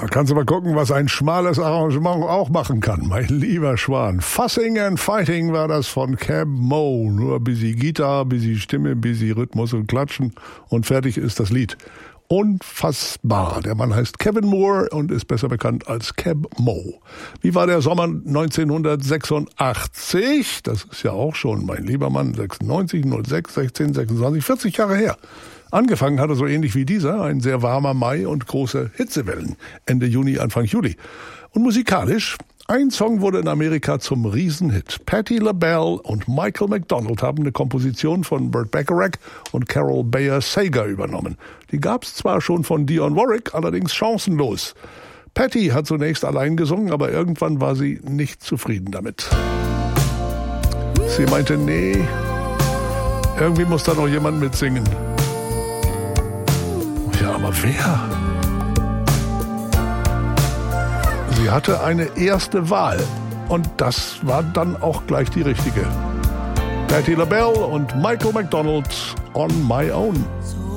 kannst du mal gucken, was ein schmales Arrangement auch machen kann, mein lieber Schwan. Fussing and Fighting war das von Cab Mo. Nur busy Gitarre, busy Stimme, busy Rhythmus und Klatschen und fertig ist das Lied. Unfassbar. Der Mann heißt Kevin Moore und ist besser bekannt als Cab Mo. Wie war der Sommer 1986? Das ist ja auch schon, mein lieber Mann, 96, 06, 16, 26, 40 Jahre her. Angefangen hat er so ähnlich wie dieser, ein sehr warmer Mai und große Hitzewellen, Ende Juni, Anfang Juli. Und musikalisch, ein Song wurde in Amerika zum Riesenhit. Patti LaBelle und Michael McDonald haben eine Komposition von Burt Bacharach und Carol Bayer Sager übernommen. Die gab's zwar schon von Dionne Warwick, allerdings chancenlos. Patti hat zunächst allein gesungen, aber irgendwann war sie nicht zufrieden damit. Sie meinte, nee, irgendwie muss da noch jemand mitsingen. Ja, aber wer? Sie hatte eine erste Wahl und das war dann auch gleich die richtige. Patti LaBelle und Michael McDonald, On My Own.